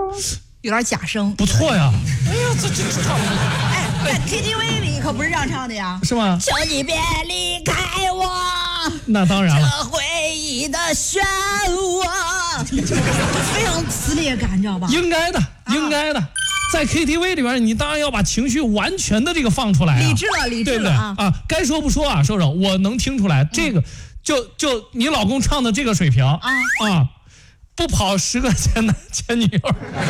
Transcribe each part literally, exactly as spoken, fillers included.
有点假声， 不错呀。哎呀，这这唱的， 哎，在 K T V 里可不是这样唱的呀， 是吗？ 求你别离开我， 那当然了， 这回忆的漩涡，非常撕裂感，你知道吧？ 应该的，应该的。在 K T V 里边，你当然要把情绪完全的这个放出来、啊， 理智了，理智了， 对不对啊？啊，该说不说啊，瘦瘦，我能听出来，这个、嗯、就就你老公唱的这个水平啊啊，不跑十个前男前女友，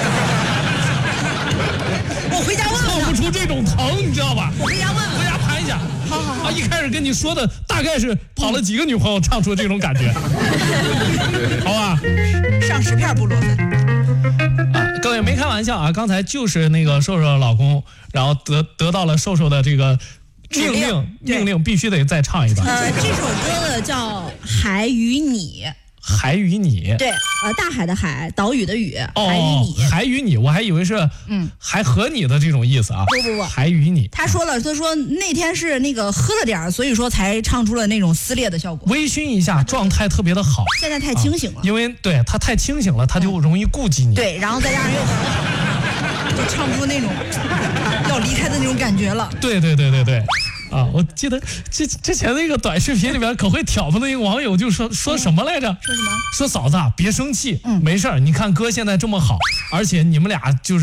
我回家问问， 唱不出这种疼，你知道吧？ 我回家问问， 回家盘一下。 好好好啊，一开始跟你说的大概是跑了几个女朋友，唱出这种感觉，好吧？ 上十片不啰嗦。 啊，各位没开玩笑啊，刚才就是那个瘦瘦的老公，然后得得到了瘦瘦的这个命令，命令必须得再唱一段。 呃，这首歌呢叫《海与你》。 海与你， 对，呃，大海的海，岛屿的屿， 哦、 海与你， 海与你，我还以为是，嗯，还和你的这种意思啊。 不不不， 海与你。 他说了，他说那天是那个喝了点，所以说才唱出了那种撕裂的效果。 微醺一下，状态特别的好。 现在太清醒了， 啊、因为对他太清醒了，他就容易顾及你。 对，然后再加上又很好，就唱不出那种要离开的那种感觉了。 对对对对对。啊，我记得之之前那个短视频里边可会挑拨的一个网友就说说什么来着？ 说什么？ 说嫂子啊，别生气， 嗯， 没事儿。你看哥现在这么好，而且你们俩就是。